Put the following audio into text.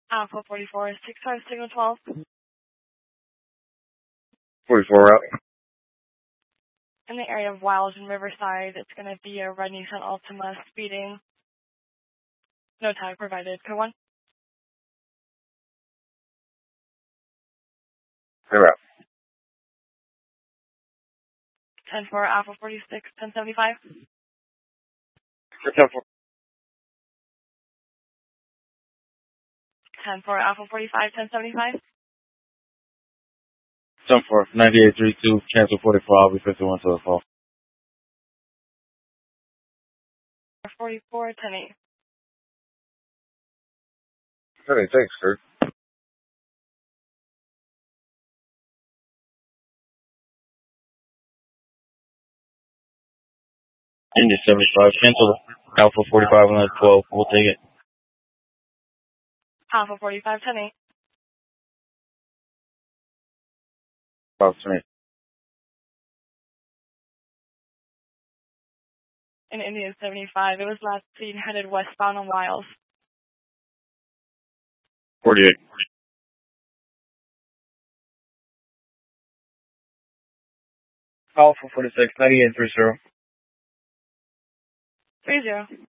Alpha 44, 65 signal 12. 44 route. In the area of Wiles and Riverside, it's going to be a red Nissan Altima speeding. No tag provided. Code 1. Clear route. 10-4, Alpha 46, 1075. 10-4. 10-4, Alpha 45, 1075. 10-4, 9832, cancel 44, I'll be 51 to the fall. 44, 10-8. Okay, thanks, Kurt. India 75, cancel Alpha 45 on the 12, we'll take it. Alpha 45, 10-8. About 10. In India 75, it was last seen headed westbound on Wiles. 48. Alpha 46, 9830. 30.